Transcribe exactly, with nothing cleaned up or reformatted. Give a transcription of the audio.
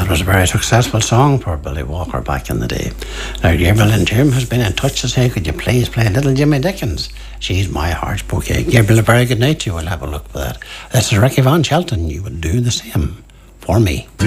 was a very successful song for Billy Walker back in the day. Now, Gabriel and Jim has been in touch to say, could you please play Little Jimmy Dickens? She's My Heart's Bouquet. Gabriel, a very good night to you. We'll have a look for that. This is Ricky Van Shelton. You would do the same for me.